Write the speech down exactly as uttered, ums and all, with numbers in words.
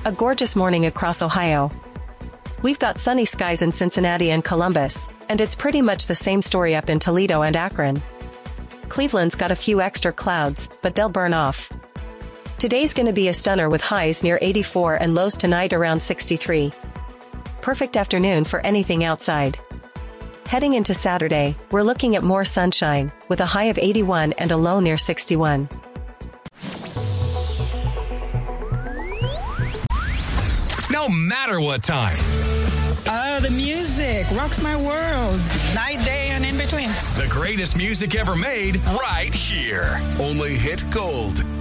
A gorgeous morning across Ohio. We've got sunny skies in Cincinnati and Columbus, and it's pretty much the same story up in Toledo and Akron. Cleveland's got a few extra clouds, but they'll burn off. Today's gonna be a stunner with highs near eighty-four and lows tonight around sixty-three. Perfect afternoon for anything outside. Heading into Saturday, we're looking at more sunshine, with a high of eighty-one and a low near sixty-one. No matter what time. Oh, the music rocks my world. Night, day, and in between. The greatest music ever made, right here. Only hit gold.